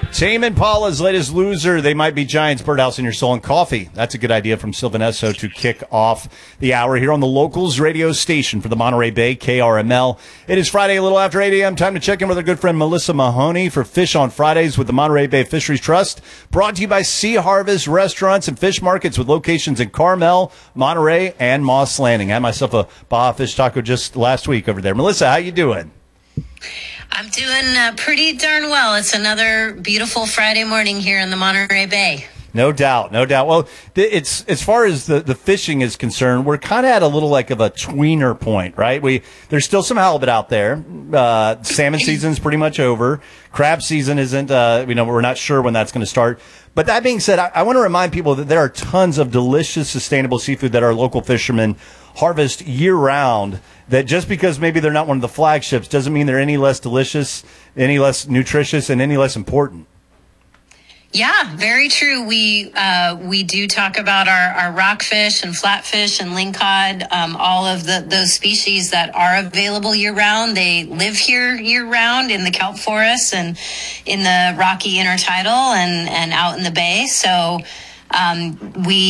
Tame Impala's latest loser, They Might Be Giants, Birdhouse in Your Soul, and Coffee. That's a good idea from Sylvan Esso to kick off the hour here on the Locals radio station for the Monterey Bay, KRML. It is Friday, a little after 8 a.m. Time to check in with our good friend Melissa Mahoney for Fish on Fridays with the Monterey Bay Fisheries Trust. Brought to you by Sea Harvest Restaurants and Fish Markets with locations in Carmel, Monterey, and Moss Landing. I had myself a Baja Fish taco just last week over there. Melissa, how you doing? I'm doing pretty darn well. It's another beautiful Friday morning here in the Monterey Bay. No doubt, no doubt. Well, it's as far as the fishing is concerned, we're kind of at a little like of a tweener point, right? There's still some halibut out there. Salmon season's pretty much over. Crab season isn't. We're not sure when that's going to start. But that being said, I want to remind people that there are tons of delicious, sustainable seafood that our local fishermen harvest year-round, that just because maybe they're not one of the flagships doesn't mean they're any less delicious, any less nutritious, and any less important. Yeah, very true. We do talk about our rockfish and flatfish and lingcod, all of those species that are available year-round. They live here year-round in the kelp forests and in the rocky intertidal and out in the bay. So we